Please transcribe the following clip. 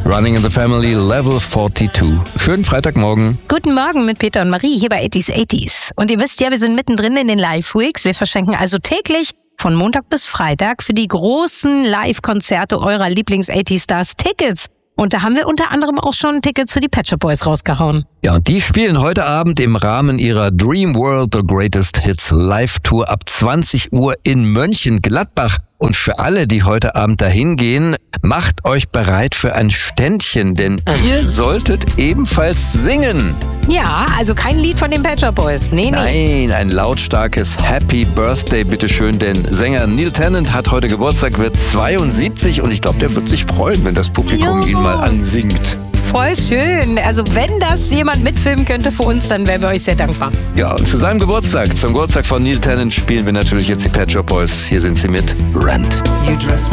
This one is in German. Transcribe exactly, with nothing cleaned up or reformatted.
Running in the Family, Level zweiundvierzig. Schönen Freitagmorgen. Guten Morgen mit Peter und Marie hier bei achtziger achtziger. Und ihr wisst ja, wir sind mittendrin in den Live-Weeks. Wir verschenken also täglich von Montag bis Freitag für die großen Live-Konzerte eurer Lieblings-achtziger-Stars Tickets. Und da haben wir unter anderem auch schon Tickets für die Pet Shop Boys rausgehauen. Ja, und die spielen heute Abend im Rahmen ihrer Dream World The Greatest Hits Live-Tour ab zwanzig Uhr in Mönchengladbach. Und für alle, die heute Abend dahin gehen, macht euch bereit für ein Ständchen, denn ihr solltet ebenfalls singen. Ja, also kein Lied von den Pet Shop Boys. Nee, nee. Nein, ein lautstarkes Happy Birthday, bitteschön, denn Sänger Neil Tennant hat heute Geburtstag, wird zweiundsiebzig und ich glaube, der wird sich freuen, wenn das Publikum Ja. ihn mal ansingt. Voll schön. Also wenn das jemand mitfilmen könnte für uns, dann wären wir euch sehr dankbar. Ja, und zu seinem Geburtstag, zum Geburtstag von Neil Tennant, spielen wir natürlich jetzt die Pet Shop Boys. Hier sind sie mit Rent.